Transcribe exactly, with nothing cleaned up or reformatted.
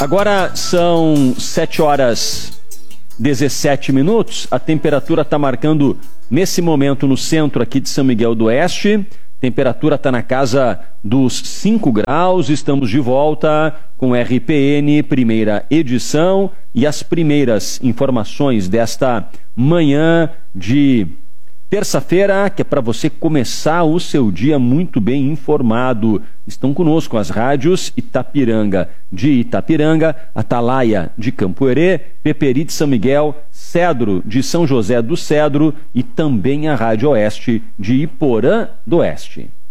Agora são sete horas e dezessete minutos. A temperatura está marcando nesse momento no centro aqui de São Miguel do Oeste. Temperatura está na casa dos cinco graus. Estamos de volta com R P N, primeira edição, e as primeiras informações desta manhã de terça-feira, que é para você começar o seu dia muito bem informado. Estão conosco as rádios Itapiranga de Itapiranga, Atalaia de Campo Herê, Peperi de São Miguel, Cedro de São José do Cedro e também a Rádio Oeste de Iporã do Oeste.